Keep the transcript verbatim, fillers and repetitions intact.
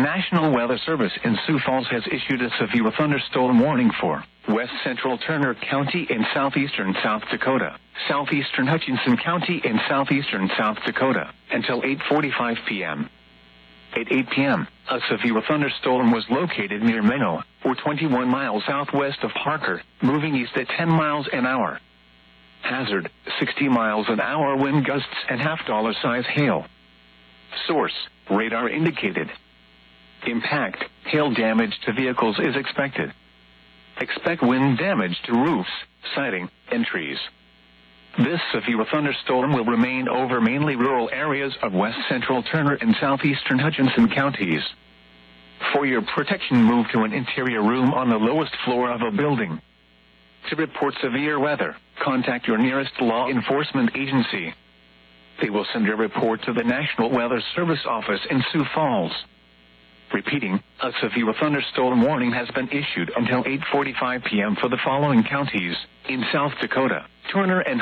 National Weather Service in Sioux Falls has issued a severe thunderstorm warning for west central Turner County in southeastern South Dakota, southeastern Hutchinson County in southeastern South Dakota, until eight forty-five p.m. At eight p.m., a severe thunderstorm was located near Menno, or twenty-one miles southwest of Parker, moving east at ten miles an hour. Hazard, sixty miles an hour wind gusts and half-dollar size hail. Source, radar indicated. Impact, hail damage to vehicles is expected. Expect wind damage to roofs, siding, and trees. This severe thunderstorm will remain over mainly rural areas of west central Turner and southeastern Hutchinson counties. For your protection, move to an interior room on the lowest floor of a building. To report severe weather, contact your nearest law enforcement agency. They will send a report to the National Weather Service office in Sioux Falls. Repeating, a severe thunderstorm warning has been issued until eight forty-five p.m. for the following counties in South Dakota, Turner and